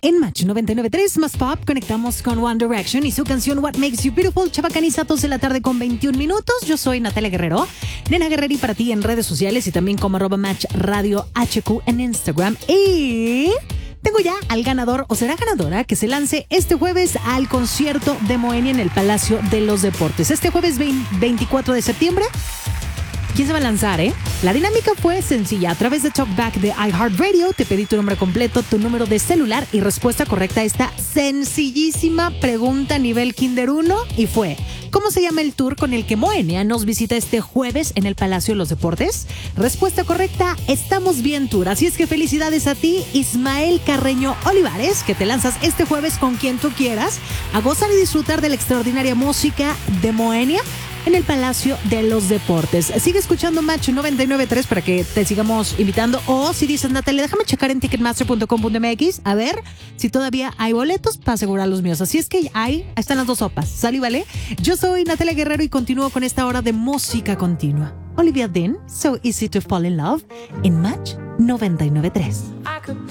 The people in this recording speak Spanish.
En Match 99.3 más pop conectamos con One Direction y su canción What Makes You Beautiful. Chabacaniza, 2 de la tarde con 21 minutos. Yo soy Natalia Guerrero, Nena Guerreri para ti en redes sociales y también como @Match Radio HQ en Instagram. Y tengo ya al ganador o será ganadora que se lance este jueves al concierto de Moenia en el Palacio de los Deportes. Este jueves 24 de septiembre. ¿Quién se va a lanzar, La dinámica fue sencilla. A través de Talkback de iHeartRadio te pedí tu nombre completo, tu número de celular y respuesta correcta a esta sencillísima pregunta a nivel Kinder 1 y fue: ¿cómo se llama el tour con el que Moenia nos visita este jueves en el Palacio de los Deportes? Respuesta correcta: Estamos Bien Tour. Así es que felicidades a ti, Ismael Carreño Olivares, que te lanzas este jueves con quien tú quieras a gozar y disfrutar de la extraordinaria música de Moenia en el Palacio de los Deportes. Sigue escuchando Match 99.3 para que te sigamos invitando. O si dices, Natalia, déjame checar en ticketmaster.com.mx a ver si todavía hay boletos para asegurar los míos. Así es que ahí están las dos sopas. ¿Sale, vale? Yo soy Natalia Guerrero y continúo con esta hora de música continua. Olivia Dean, So Easy to Fall in Love, en Match 99.3.